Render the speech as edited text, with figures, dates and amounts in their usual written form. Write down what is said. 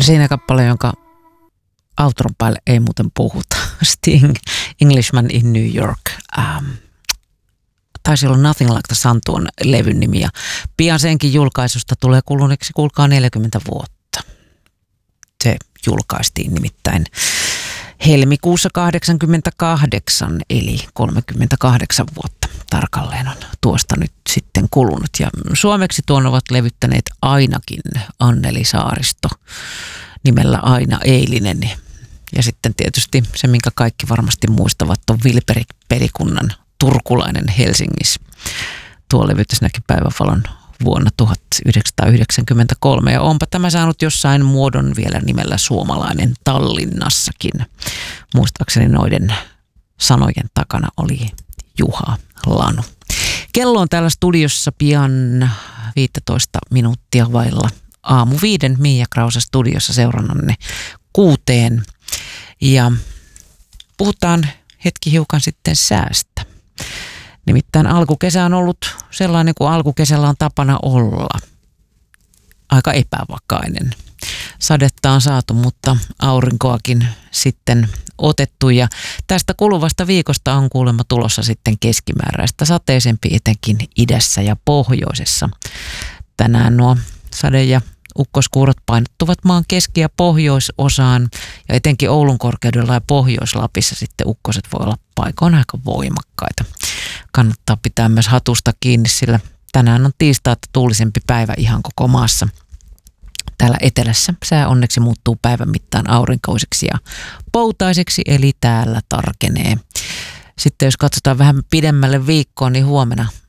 Ja siinä kappale, jonka outron päälle ei muuten puhuta. Sting, Englishman in New York. Taisi olla Nothing Like the Sun tuon levyn nimi. Ja pian senkin julkaisusta tulee kuluneeksi, kuulkaa, 40 vuotta. Se julkaistiin nimittäin helmikuussa 1988, eli 38 vuotta tarkalleen on tuosta nyt sitten kulunut. Ja suomeksi tuon ovat levyttäneet ainakin Anneli Saaristo nimellä Aina Eilinen. Ja sitten tietysti se, minkä kaikki varmasti muistavat, on Vilperi-pelikunnan Turkulainen Helsingissä. Tuo levytys näki päivänvalon vuonna 1993. Ja onpa tämä saanut jossain muodon vielä nimellä Suomalainen Tallinnassakin. Muistaakseni noiden sanojen takana oli Juha Lanu. Kello on täällä studiossa pian 15 minuuttia vailla aamu 5. Miia Krause studiossa seurannanne 6. Ja puhutaan hetki hiukan sitten säästä. Nimittäin alkukesä on ollut sellainen kuin alkukesällä on tapana olla. Aika epävakainen. Sadetta on saatu, mutta aurinkoakin sitten otettu. Ja tästä kuluvasta viikosta on kuulemma tulossa sitten keskimääräistä sateisempi etenkin idässä ja pohjoisessa. Tänään nuo sade- ja ukkoskuurot painottuvat maan keski- ja pohjoisosaan ja etenkin Oulun korkeudella ja Pohjois-Lapissa sitten ukkoset voi olla paikoin aika voimakkaita. Kannattaa pitää myös hatusta kiinni, sillä tänään on tiistaita tuulisempi päivä ihan koko maassa. Täällä etelässä sää onneksi muuttuu päivän mittaan aurinkoiseksi ja poutaiseksi, eli täällä tarkenee. Sitten jos katsotaan vähän pidemmälle viikkoon, niin huomenna